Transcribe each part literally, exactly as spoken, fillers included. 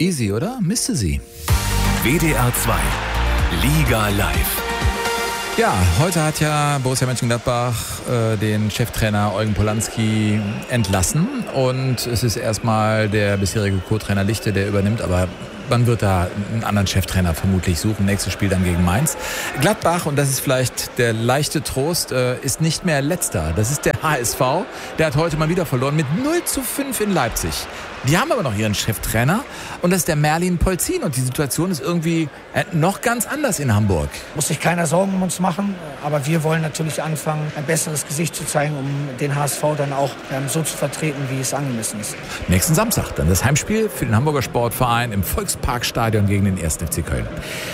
Easy, oder? Misste sie. W D R zwei Liga live. Ja, heute hat ja Borussia Mönchengladbach äh, den Cheftrainer Eugen Polanski entlassen und es ist erstmal der bisherige Co-Trainer Lichte, der übernimmt, aber man wird da einen anderen Cheftrainer vermutlich suchen. Nächstes Spiel dann gegen Mainz. Gladbach, und das ist vielleicht der leichte Trost, äh, ist nicht mehr Letzter. Das ist der H S V. Der hat heute mal wieder verloren mit null zu fünf in Leipzig. Die haben aber noch ihren Cheftrainer und das ist der Merlin Polzin. Und die Situation ist irgendwie äh, noch ganz anders in Hamburg. Muss sich keiner Sorgen um uns machen, aber wir wollen natürlich anfangen, ein besseres Gesicht zu zeigen, um den H S V dann auch ähm, so zu vertreten, wie es angemessen ist. Nächsten Samstag dann das Heimspiel für den Hamburger Sportverein im Volksparkstadion gegen den ersten F C Köln.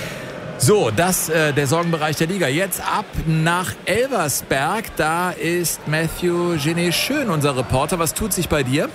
So, das äh, der Sorgenbereich der Liga. Jetzt ab nach Elversberg. Da ist Matthew Genet-Schön, unser Reporter. Was tut sich bei dir?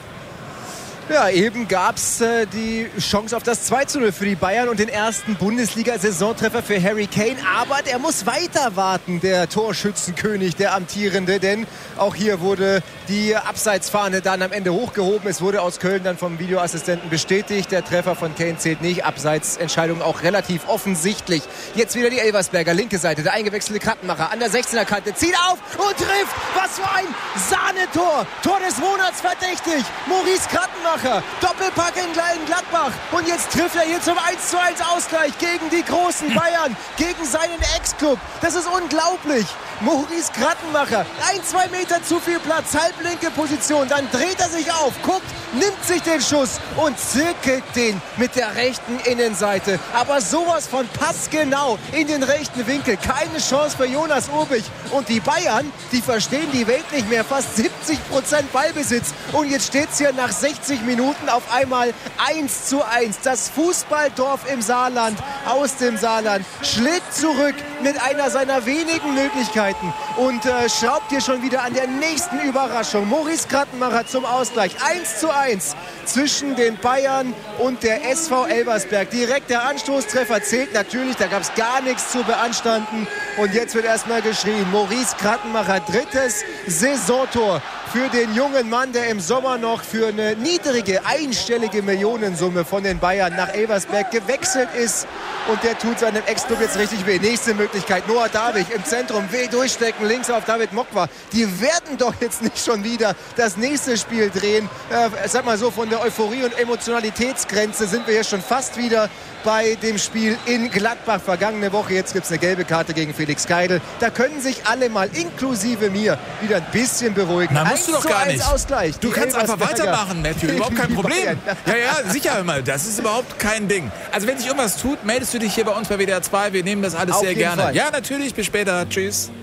Ja, eben gab es äh, die Chance auf das zwei zu null für die Bayern und den ersten Bundesliga-Saisontreffer für Harry Kane. Aber der muss weiter warten, der Torschützenkönig, der Amtierende. Denn auch hier wurde die Abseitsfahne dann am Ende hochgehoben. Es wurde aus Köln dann vom Videoassistenten bestätigt. Der Treffer von Kane zählt nicht. Abseitsentscheidung auch relativ offensichtlich. Jetzt wieder die Elversberger, linke Seite. Der eingewechselte Krattenmacher an der sechzehner Kante. Zieht auf und trifft. Was für ein Sahnetor. Tor des Monats verdächtig. Maurice Krattenmacher. Doppelpack in Gladbach. Und jetzt trifft er hier zum eins zu eins Ausgleich gegen die großen Bayern. Gegen seinen Ex-Club. Das ist unglaublich. Maurice Krattenmacher. Ein, zwei Meter zu viel Platz. Halblinke Position. Dann dreht er sich auf. Guckt, nimmt sich den Schuss und zirkelt den mit der rechten Innenseite. Aber sowas von passgenau in den rechten Winkel. Keine Chance für Jonas Urbich. Und die Bayern, die verstehen die Welt nicht mehr. Fast siebzig Prozent Ballbesitz. Und jetzt steht es hier nach sechzig Minuten auf einmal eins zu eins. Das Fußballdorf im Saarland, aus dem Saarland, schlägt zurück mit einer seiner wenigen Möglichkeiten und äh, schraubt hier schon wieder an der nächsten Überraschung. Maurice Krattenmacher zum Ausgleich. eins zu eins zwischen den Bayern und der S V Elversberg. Direkt der Anstoßtreffer zählt natürlich, da gab es gar nichts zu beanstanden. Und jetzt wird erstmal geschrien. Maurice Krattenmacher, drittes Saisontor für den jungen Mann, der im Sommer noch für eine niedrige, einstellige Millionensumme von den Bayern nach Elversberg gewechselt ist. Und der tut seinem Ex-Club jetzt richtig weh. Nächste Möglichkeit, Noah Davig im Zentrum, weh durchstecken, links auf David Mokwa. Die werden doch jetzt nicht schon wieder das nächste Spiel drehen. Äh, sag mal so, von der Euphorie- und Emotionalitätsgrenze sind wir hier schon fast wieder bei dem Spiel in Gladbach vergangene Woche. Jetzt gibt es eine gelbe Karte gegen Felix Keidel. Da können sich alle mal, inklusive mir, wieder ein bisschen beruhigen. Na, musst du doch gar nicht. Ausgleich. Du Die kannst einfach Elversberger weitermachen, Matthew. Überhaupt kein Problem. Bayern. Ja, ja, sicher immer. Das ist überhaupt kein Ding. Also wenn sich irgendwas tut, meldest du dich hier bei uns bei W D R zwei. Wir nehmen das alles Auf sehr jeden gerne. Fall. Ja, natürlich. Bis später. Tschüss.